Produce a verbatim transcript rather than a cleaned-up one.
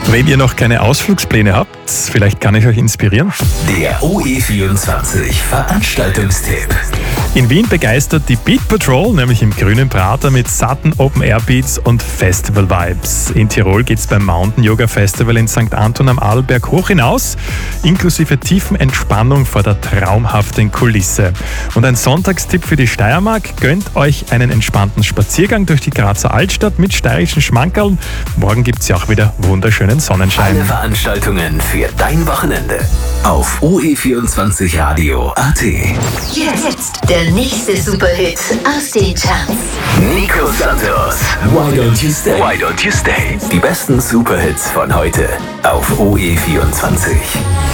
Wenn ihr noch keine Ausflugspläne habt, vielleicht kann ich euch inspirieren. Der O E vierundzwanzig Veranstaltungstipp. In Wien begeistert die Beat Patrol, nämlich im grünen Prater mit satten Open-Air-Beats und Festival-Vibes. In Tirol geht's beim Mountain Yoga Festival in Sankt Anton am Arlberg hoch hinaus, inklusive tiefen Entspannung vor der traumhaften Kulisse. Und ein Sonntagstipp für die Steiermark: gönnt euch einen entspannten Spaziergang durch die Grazer Altstadt mit steirischen Schmankerln. Morgen gibt's ja auch wieder wunderschönen Sonnenschein. Alle Veranstaltungen für dein Wochenende auf O E vierundzwanzig Radio Punkt A T. Jetzt der nächste Superhit aus den Charts. Nico Santos, Why Don't You Stay? Why Don't You Stay? Die besten Superhits von heute auf O E vierundzwanzig.